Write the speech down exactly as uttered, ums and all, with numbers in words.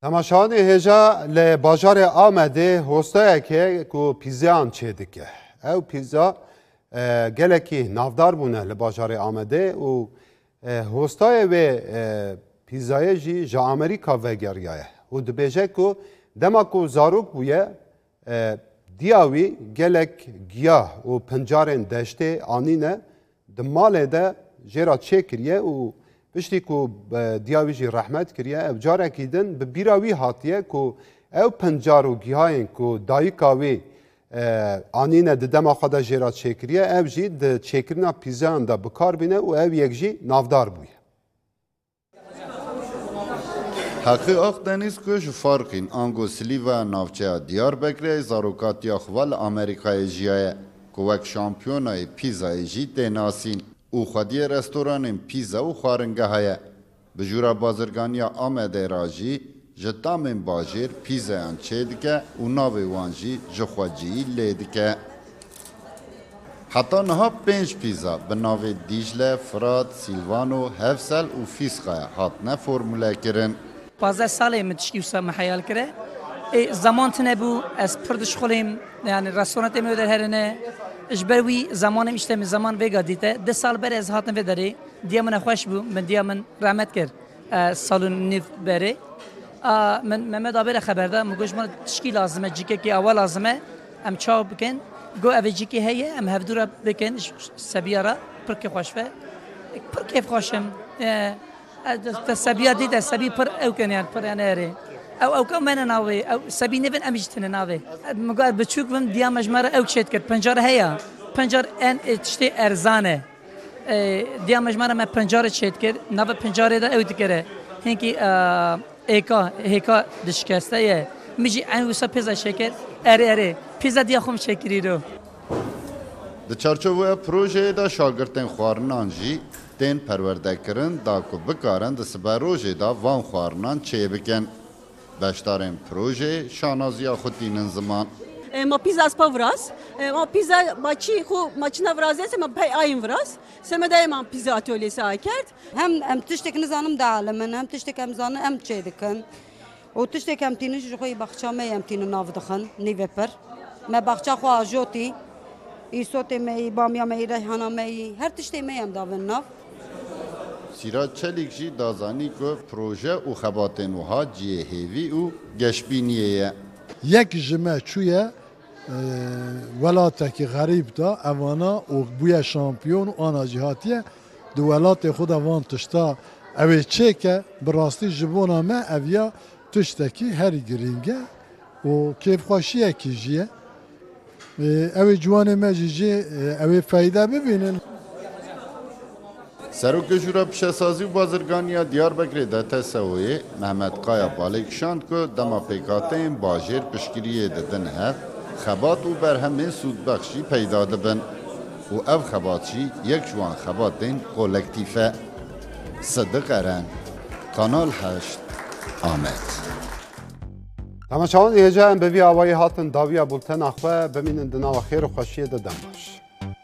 تماشاوان هجا ل بازار آمده هستایی که کو پیزان چه دکه. او پیزا گلکی نافدار بونه ل بازار آمده و هستایی و پیزای جی جا آمریکا وگریه. و دبیجه کو دما کو زاروک بویه دیاوی گلک گیاه و پنجارن دشته آنینه دماله ده جرا چه کریه و پشتی کو دیاوی جی رحمت کریه او جاره کیدن به بیراوی هاتیه کو او پنجار و گیاهین کو دایکاوی آنینه ده دما خدا جرا چه کریه او جی ده چه کرنا پیزان ده بکار بینه و او یک جی نافدار بویه. حقی آخدنیز کش فرقین آنگو سلیو نافچه دیار بکره زاروکاتی اخوال آمریکای جیای کوک شامپیونای پیزای جی تناسین او خودی رستوران پیزا و خارنگه های بجورا بازرگانی آمده راجی جتام باجر پیزا انچه دکه و ناوی وانجی جخواجی لیدکه حتی نها پنج پیزا به ناوی دیجله، فراد، سیلوانو، هفسل و فیسقه هاتنه فرموله کرن پازده ساله متشکی و سام حیال کرده زمان تنبو از پردش خلیم یعنی رستوران تیمی در هرنه اجبروی زمانم اشتم زمان ویگا دیده ده سال بر از هاتن وداری دیا من خوش بو من دیا من رحمت کرد سالون نیف بره من محمد آبر خبرده مگوش من تشکی لازمه جیکه که اول لازمه ام چاو بکن گو اوی جیکه هیه ام هفدورا بکن سبیارا پرک خوش فه پرک خوشم سبیار دیده سبی پر او کنیان پر یعنی او او کم من ناوی او سبی نبین امیجتن ناوی مگه بچوک بم دیا مجمره او چت کرد پنجره هیا پنجره ان اشتی ارزانه دیا مجمره من پنجره چت کرد ناو پنجره دا او دکره هنگی ایکا هیکا دشکسته یه میجی این وسا پیزا شکر اره اره پیزا دیا خوم شکری رو د چارچوبه پروژه دا شاگردن خوارنان جی تن پرورده کرن دا کو بکارن د سبروژه دا وان خوارنان چه بکن باشترین پروژه شانازی خودینن زمان ما پیزا از پاوراس ما پیزا ماچی خو ماچنا ورازه سم پی آیم وراس سم دائما پیزا اتولی سا کرد هم هم تشتک نزانم دعالمن هم تشتک هم زانه هم چه دکن و تشتک هم تینش جو خوی بخشا می هم تینو ناف دخن نیو پر ما بخشا خو آجوتی ایسوت می بامیا می ریحانا می هر تشتی می هم داون ناف سیراد چلیک جی دازانی که پروژه و خباتن وها جیه هیوی و گشبینیه یک جمعه چویه ولاته که غریب دا اوانا و بوی شامپیون و آنا جهاتیه دو ولات خود اوان تشتا اوی چه که براستی جبونا ما اویا تشتکی هر گرینگه و کیف خوشیه که جیه اوی جوان ما جیجی اوی فایده ببینن سروک جورا پیشسازی و بازرگانی دیار بکره ده تسویه محمد قایا بالکشاند که دما پیکاتین باجر پشکریه ددن هف خبات و برهمه سودبخشی پیدا دبن و او خباتشی یک جوان خباتین کولکتیفه صدق ارن کانال هشت آمد تماشاوان هجا ام بوی آوای هاتن داویا بولتن اخوه بمینن دنا و خیر و خوشیه ددن باش